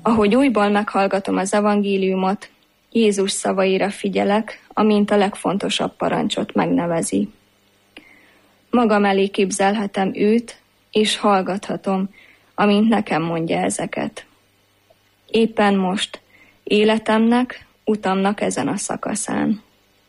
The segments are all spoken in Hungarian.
Ahogy újból meghallgatom az evangéliumot, Jézus szavaira figyelek, amint a legfontosabb parancsot megnevezi. Magam elé képzelhetem őt, és hallgathatom, amint nekem mondja ezeket. Éppen most, életemnek, utamnak ezen a szakaszán.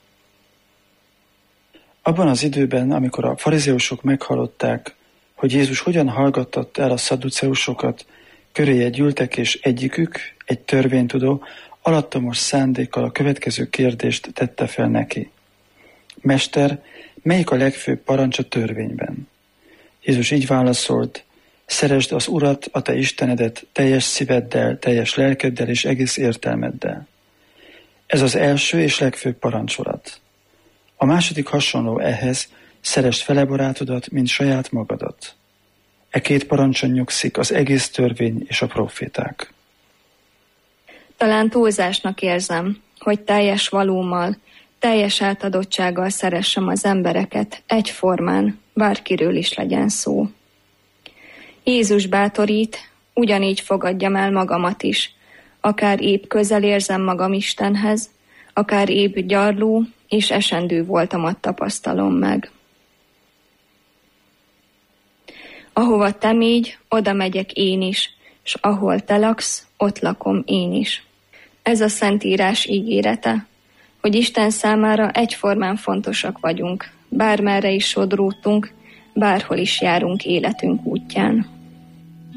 Abban az időben, amikor a farizeusok meghallották, hogy Jézus hogyan hallgattatta el a szadduceusokat, köréje gyűltek, és egyikük, egy törvénytudó, alattomos szándékkal a következő kérdést tette fel neki. Mester, melyik a legfőbb parancs a törvényben? Jézus így válaszolt, szeresd az Urat, a te Istenedet teljes szíveddel, teljes lelkeddel és egész értelmeddel. Ez az első és legfőbb parancsolat. A második hasonló ehhez, szeresd fele barátodat, mint saját magadat. E két parancson nyugszik az egész törvény és a proféták. Talán túlzásnak érzem, hogy teljes valómmal, teljes átadottsággal szeressem az embereket egyformán, bárkiről is legyen szó. Jézus bátorít, ugyanígy fogadjam el magamat is, akár épp közel érzem magam Istenhez, akár épp gyarló és esendő voltamat tapasztalom meg. Ahova te mégy, oda megyek én is, s ahol te laksz, ott lakom én is. Ez a Szentírás ígérete, hogy Isten számára egyformán fontosak vagyunk, bármerre is sodródtunk, bárhol is járunk életünk útján.